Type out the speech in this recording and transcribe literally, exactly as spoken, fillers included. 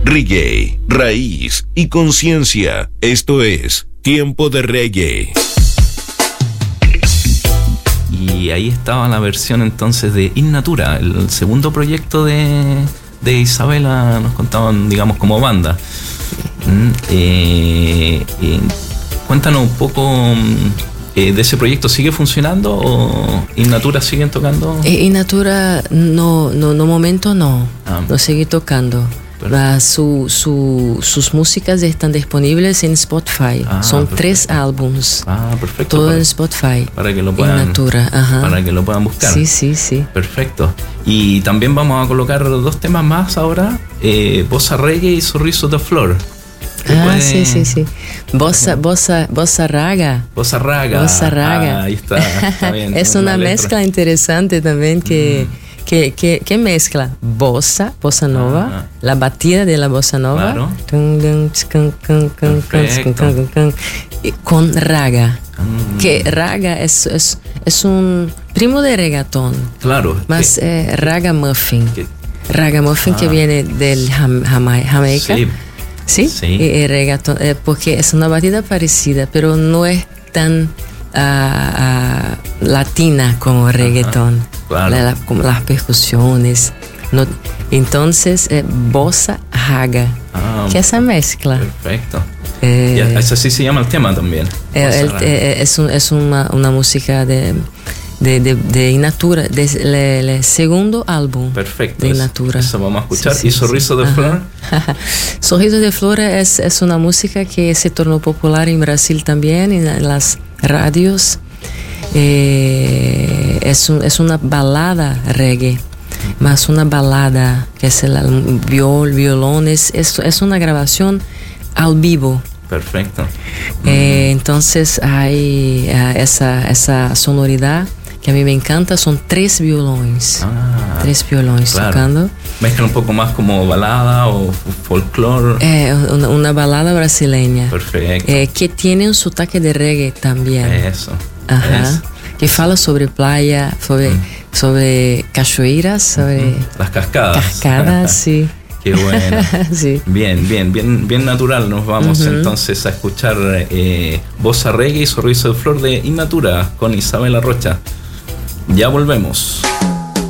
reggae, raíz y conciencia. Esto es Tiempo de Reggae. Y ahí estaba la versión entonces de In Natura, el segundo proyecto de, de Isabela, nos contaban, digamos, como banda. Mm, eh, eh, cuéntanos un poco eh, de ese proyecto. ¿Sigue funcionando o In Natura siguen tocando? Eh, In Natura no, no, no momento no, ah. no sigue tocando. Uh, su, su, sus músicas están disponibles en Spotify. Ah, Son perfecto. tres álbums. Ah, perfecto. Todo para, en Spotify. Para que lo puedan, In Natura. Ajá. Para que lo puedan buscar. Sí, sí, sí. Perfecto. Y también vamos a colocar dos temas más ahora: eh, Bossa Reggae y Sorriso de Flor. Ah, puede... sí, sí, sí. Bossa, bossa, bossa Raga. Bossa Raga. Bossa Raga. Ah, ahí está. Está bien. Es una mezcla interesante también que... Mm. Que, que, que mezcla bossa, bossa nova, ah, la batida de la bossa nova, claro. con raga. Mm. Que raga es, es, es un primo de reggaetón. Claro. Mas eh, raga muffin. Que, raga muffin ah. que viene del Jama, Jamaica. Sí. Sí. sí. Y, y reggaetón, eh, porque es una batida parecida, pero no es tan uh, uh, latina como reggaetón. Ajá. Claro. La, como las percusiones. No, entonces, eh, bossa raga, ah, que es esa mezcla. Perfecto. Eh, y así se llama el tema también. Eh, el, eh, es un, es una, una música de, de, de, de In Natura, del segundo álbum. Perfecto. De In Natura. Eso vamos a escuchar. Sí, sí, ¿y Sorriso sí. de Flor? Sorriso de Flor es, es una música que se tornó popular en Brasil también, en las radios. Eh, es, un, es una balada reggae, más una balada que es el, el viol, violones, es, es una grabación al vivo. Perfecto. Eh, mm. Entonces hay uh, esa, esa sonoridad que a mí me encanta, son tres violones, ah, tres violones claro. tocando. Mezcla un poco más como balada o folclore. Eh, una, una balada brasileña. Perfecto. Eh, que tiene un sotaque de reggae también. Eso. Ajá. Eso. Que fala sobre playa, sobre, mm. sobre cachoeiras, sobre mm. las cascadas. Cascadas, sí. Qué bueno. Sí. Bien, bien, bien, bien natural. Nos vamos uh-huh. entonces a escuchar eh, Bossa Reggae y Sorriso de Flor de In Natura con Isabela Rocha. Ya volvemos.